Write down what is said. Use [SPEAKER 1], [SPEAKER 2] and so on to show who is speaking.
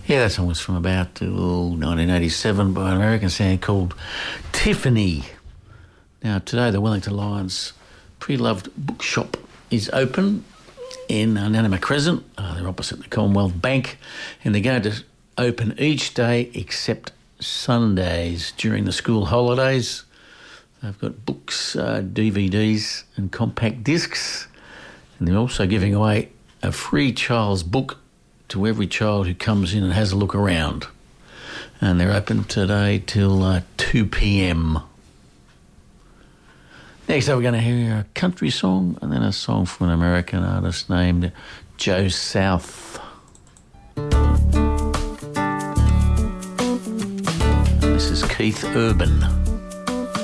[SPEAKER 1] Yeah, that song was from about 1987 by an American band called Tiffany. Now, today the Wellington Lions Pre-Loved Bookshop is open in Nanama Crescent. They're opposite the Commonwealth Bank, and they're going to open each day except Sundays during the school holidays. They've got books, DVDs and compact discs, and they're also giving away a free child's book to every child who comes in and has a look around. And they're open today till 2 p.m. Next up, we're going to hear a country song and then a song from an American artist named Joe South. This is Keith Urban.